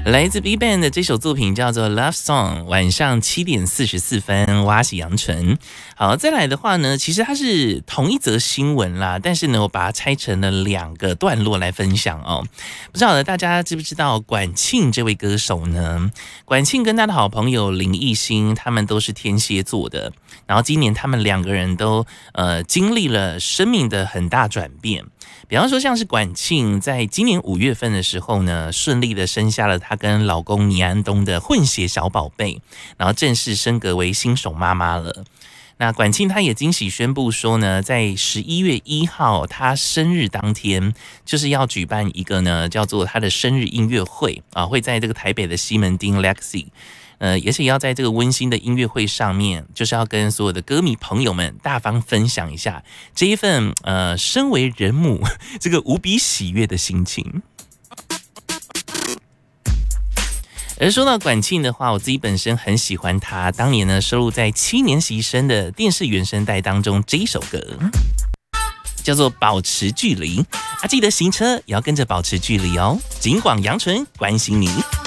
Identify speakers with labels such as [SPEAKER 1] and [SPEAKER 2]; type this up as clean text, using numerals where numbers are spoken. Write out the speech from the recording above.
[SPEAKER 1] 来自 BigBang 的这首作品叫做 Love Song， 晚上7点44分，挖起杨纯。好，再来的话呢，其实它是同一则新闻啦，但是呢，我把它拆成了2个段落来分享哦。不知道的大家知不知道管庆这位歌手呢？管庆跟他的好朋友林艺兴，他们都是天蝎座的，然后今年他们2个人都经历了生命的很大转变。比方说像是管庆在今年5月份的时候呢，顺利的生下了她跟老公倪安东的混血小宝贝，然后正式升格为新手妈妈了。那管庆她也惊喜宣布说呢，在11月1号她生日当天，就是要举办一个呢叫做她的生日音乐会啊，会在这个台北的西门町 Lexi。而且要在这个温馨的音乐会上面，就是要跟所有的歌迷朋友们大方分享一下这一份身为人母这个无比喜悦的心情。而说到管庆的话，我自己本身很喜欢他当年呢收录在7年级生的电视原声带当中这一首歌，叫做《保持距离》啊，记得行车也要跟着保持距离哦。警广杨纯关心你。